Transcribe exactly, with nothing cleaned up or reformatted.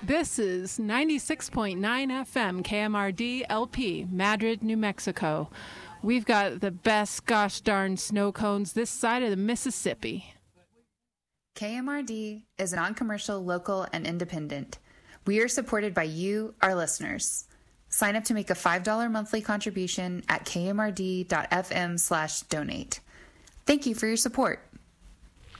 This is ninety-six point nine F M K M R D L P, Madrid, New Mexico. We've got the best gosh darn snow cones this side of the Mississippi. K M R D is non-commercial, local, and independent. We are supported by you, our listeners. Sign up to make a five dollars monthly contribution at kmrd.fm slash donate. Thank you for your support.